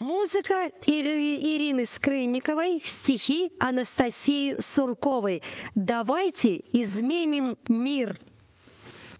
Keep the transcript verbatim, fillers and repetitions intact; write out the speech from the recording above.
Музыка Ири- Ирины Скрынниковой, стихи Анастасии Сурковой. Давайте изменим мир.